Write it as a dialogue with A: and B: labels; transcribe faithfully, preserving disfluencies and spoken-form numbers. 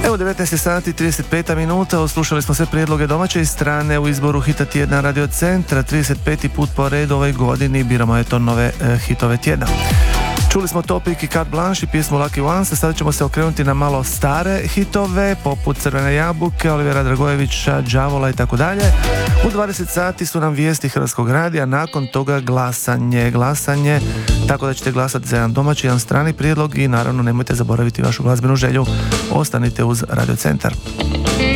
A: Evo devetnaest sati trideset pet minuta, oslušali smo sve prijedloge domaće strane u izboru hita tjedna Radio Centra. trideset peti put po redu ovoj godini biramo eto nove e, hitove tjedna. Čuli smo Topik i Carte Blanche i pjesmu Lucky Ones, a sada ćemo se okrenuti na malo stare hitove, poput Crvene jabuke, Olivera Dragojevića, Đavola i tako dalje. U dvadeset sati su nam vijesti Hrvatskog radija, nakon toga glasanje, glasanje, tako da ćete glasati za jedan domaći, jedan strani prijedlog i naravno nemojte zaboraviti vašu glazbenu želju. Ostanite uz Radio Centar.